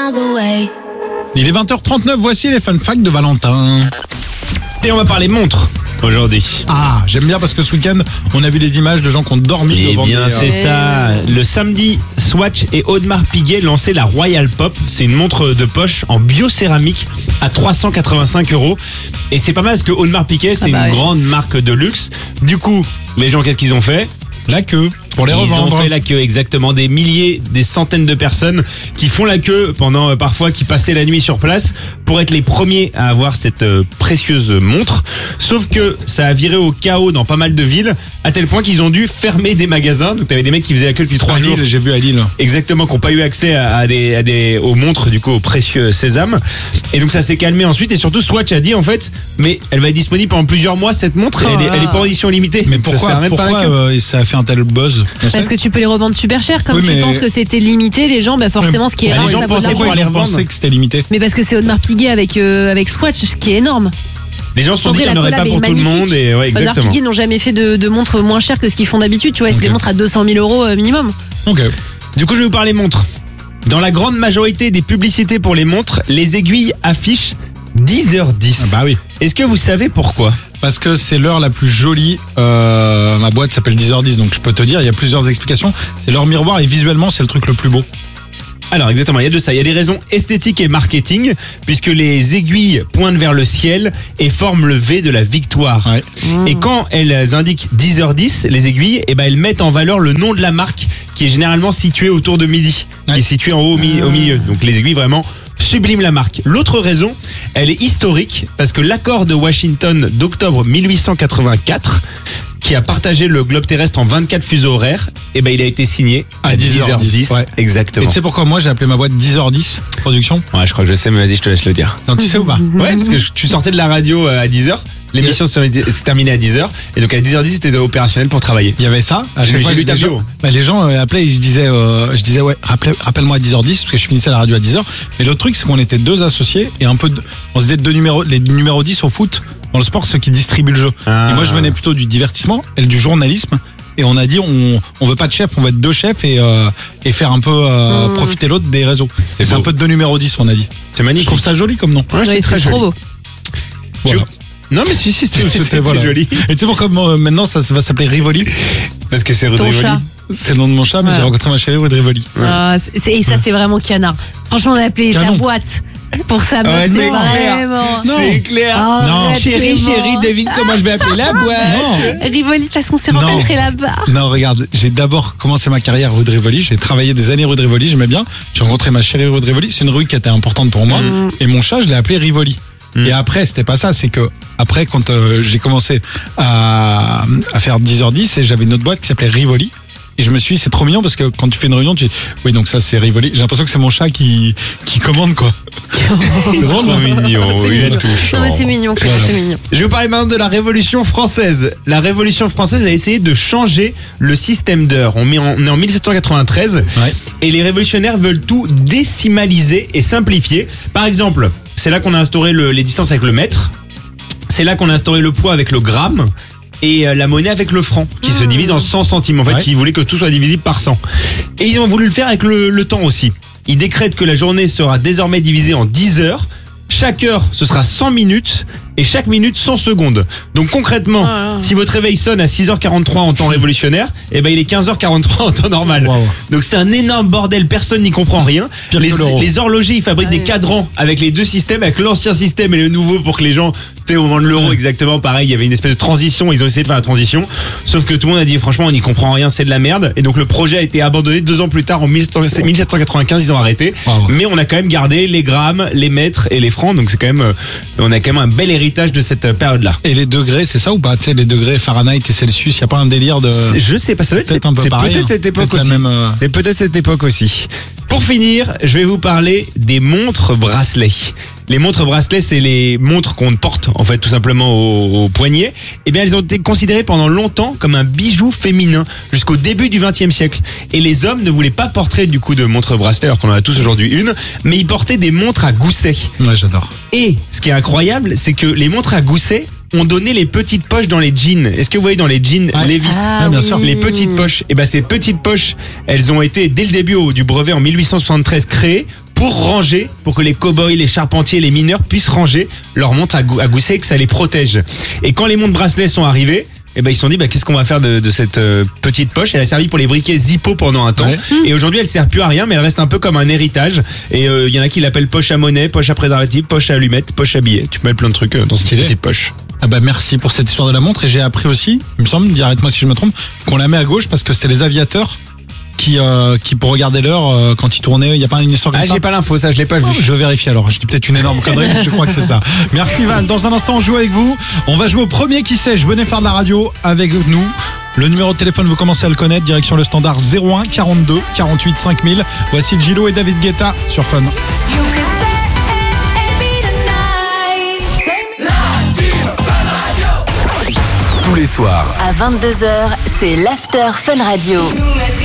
miles away. Il est 20h39, voici les fun facts de Valentin. Et on va parler montre aujourd'hui. Ah, j'aime bien parce que ce week-end, on a vu des images de gens qui ont dormi Eh devant bien, c'est ça. Le samedi, Swatch et Audemars Piguet lançaient la Royal Pop. C'est une montre de poche en biocéramique à 385 €. Et c'est pas mal parce que Audemars Piguet, c'est une grande marque de luxe. Du coup, les gens, qu'est-ce qu'ils ont fait ? La queue pour les revendre. Ils ont fait la queue, exactement. Des milliers, des centaines de personnes qui font la queue pendant parfois qui passaient la nuit sur place pour être les premiers à avoir cette précieuse montre. Sauf que ça a viré au chaos dans pas mal de villes, à tel point qu'ils ont dû fermer des magasins. Donc t'avais des mecs qui faisaient la queue depuis 3 jours. J'ai vu à Lille. Exactement, qui n'ont pas eu accès aux montres, du coup, au précieux sésame. Et donc ça s'est calmé ensuite. Et surtout, Swatch a dit en fait, mais elle va être disponible pendant plusieurs mois cette montre. Elle est pas en édition limitée. Mais pourquoi ça a fait un tel buzz? Parce que tu peux les revendre super cher. Comme tu penses que c'était limité, les gens, forcément, ce qui est rare, les gens ça vaut de pensaient l'argent. pouvoir les revendre. que c'était limité. Mais parce que c'est Audemars Piguet avec Swatch, ce qui est énorme. Les gens se sont dit qu'il n'y en aurait pas pour tout le monde. Et ouais, Audemars exactement. Piguet n'ont jamais fait de montres moins chères que ce qu'ils font d'habitude. Tu vois, c'est des montres à 200 000 € minimum. Ok. Du coup, je vais vous parler montres. Dans la grande majorité des publicités pour les montres, les aiguilles affichent 10h10. Ah bah oui. Est-ce que vous savez pourquoi ? Parce que c'est l'heure la plus jolie. Ma boîte s'appelle 10h10, donc je peux te dire, il y a plusieurs explications. C'est l'heure miroir et visuellement, c'est le truc le plus beau. Alors exactement, il y a de ça. Il y a des raisons esthétiques et marketing, puisque les aiguilles pointent vers le ciel et forment le V de la victoire. Ouais. Et quand elles indiquent 10h10, les aiguilles, elles mettent en valeur le nom de la marque, qui est généralement situé autour de midi, qui est situé en haut au milieu. Donc les aiguilles vraiment sublime la marque. L'autre raison, elle est historique, parce que l'accord de Washington d'octobre 1884, qui a partagé le globe terrestre en 24 fuseaux horaires, il a été signé à 10h10. Ouais. Exactement. Et tu sais pourquoi moi j'ai appelé ma boîte 10h10 production? Ouais, je crois que je sais, mais vas-y, je te laisse le dire. Non, tu sais ou pas? Ouais, parce que tu sortais de la radio à 10h. L'émission s'est terminée à 10h. Et donc à 10h10, c'était opérationnel pour travailler. Il y avait ça. J'ai lu ta bio. Les gens appelaient et je disais ouais, rappelle-moi à 10h10 parce que je finissais la radio à 10h. Mais l'autre truc, c'est qu'on était deux associés et on se disait les numéros 10 au foot. Dans le sport, ceux qui distribuent le jeu. Et moi, je venais plutôt du divertissement et du journalisme. Et on a dit, on veut pas de chef, on veut être deux chefs et faire un peu profiter l'autre des réseaux. C'est un peu de deux numéros 10, on a dit. C'est magnifique. Je trouve ça joli comme nom. Ouais, c'est très joli. Trop beau. Voilà. Non mais si, c'était voilà. joli. Et tu sais pourquoi maintenant ça va s'appeler Rivoli? Parce que c'est rue de Ton Rivoli. chat. C'est le nom de mon chat, mais j'ai rencontré ma chérie rue de Rivoli. Et ça, c'est vraiment canard. Franchement, on a appelé sa boîte pour sa meuf. c'est vraiment. C'est clair. Non. Chérie, devine comment je vais appeler la boîte. Rivoli, parce qu'on s'est rencontrés là-bas. Non, regarde, j'ai d'abord commencé ma carrière rue de Rivoli. J'ai travaillé des années rue de Rivoli, j'aimais bien. J'ai rencontré ma chérie rue de Rivoli. C'est une rue qui était importante pour moi. Et mon chat, je l'ai appelé Rivoli. Et après, c'était pas ça, c'est que après, quand j'ai commencé à faire 10h10, et j'avais une autre boîte qui s'appelait Rivoli. Et je me suis dit, c'est trop mignon parce que quand tu fais une réunion, tu dis, oui, donc ça, c'est Rivoli. J'ai l'impression que c'est mon chat qui commande, quoi. C'est vraiment mignon. Il est touchant. Non, mais c'est mignon, c'est mignon. Je vais vous parler maintenant de la Révolution française. La Révolution française a essayé de changer le système d'heures. On est en 1793 et les révolutionnaires veulent tout décimaliser et simplifier. Par exemple, c'est là qu'on a instauré les distances avec le mètre. C'est là qu'on a instauré le poids avec le gramme. Et la monnaie avec le franc, qui se divise en 100 centimes. En fait, ils voulaient que tout soit divisible par 100. Et ils ont voulu le faire avec le temps aussi. Ils décrètent que la journée sera désormais divisée en 10 heures. Chaque heure, ce sera 100 minutes. Et chaque minute, 100 secondes. Donc concrètement, si votre réveil sonne à 6h43 en temps révolutionnaire, il est 15h43 en temps normal. Wow. Donc c'est un énorme bordel, personne n'y comprend rien. Les horlogers, ils fabriquent des cadrans avec les deux systèmes, avec l'ancien système et le nouveau pour que les gens, tu sais, au moment de l'euro exactement pareil, il y avait une espèce de transition, ils ont essayé de faire la transition. Sauf que tout le monde a dit franchement, on n'y comprend rien, c'est de la merde. Et donc le projet a été abandonné 2 ans plus tard, en 1795, ils ont arrêté. Wow. Mais on a quand même gardé les grammes, les mètres et les francs. Donc c'est quand même, on a quand même un bel héritage de cette période-là. Et les degrés, c'est ça ou pas? Tu sais, les degrés Fahrenheit et Celsius, il n'y a pas un délire de... Je sais pas, ça doit être un peu pareil. C'est peut-être cette époque aussi. C'est peut-être cette époque aussi. Pour finir, je vais vous parler des montres bracelets. Les montres bracelets, c'est les montres qu'on porte en fait tout simplement au poignet. Eh bien, elles ont été considérées pendant longtemps comme un bijou féminin jusqu'au début du XXe siècle. Et les hommes ne voulaient pas porter du coup de montres bracelets, alors qu'on en a tous aujourd'hui une, mais ils portaient des montres à gousset. Ouais, j'adore. Et ce qui est incroyable, c'est que les montres à gousset ont donné les petites poches dans les jeans. Est-ce que vous voyez dans les jeans Levi's, bien sûr. les petites poches? Et ben ces petites poches, elles ont été dès le début du brevet en 1873 créées pour ranger, pour que les cow-boys, les charpentiers, les mineurs puissent ranger leur montre à gousset et que ça les protège. Et quand les montres bracelets sont arrivés, eh ben ils se sont dit qu'est-ce qu'on va faire de cette petite poche. Elle a servi pour les briquets Zippo pendant un temps, et aujourd'hui elle sert plus à rien, mais elle reste un peu comme un héritage. Et il y en a qui l'appellent poche à monnaie, poche à préservatif, poche à allumettes, poche à billets. Tu peux mettre plein de trucs dans cette petite poche. Ah bah merci pour cette histoire de la montre, et j'ai appris aussi, il me semble, arrête-moi si je me trompe, qu'on la met à gauche parce que c'était les aviateurs qui pour regarder l'heure quand ils tournaient. Il y a pas une histoire comme ça? J'ai pas l'info, ça je l'ai pas vu. Je vais vérifier alors. Je dis peut-être une énorme connerie, mais je crois que c'est ça. Merci Val. Dans un instant, on joue avec vous. On va jouer au premier qui sait. Venez faire de la radio avec nous. Le numéro de téléphone, vous commencez à le connaître. Direction le standard 01 42 48 5000. Voici Gillo et David Guetta sur Fun. Tous les soirs à 22h, c'est l'After Fun Radio.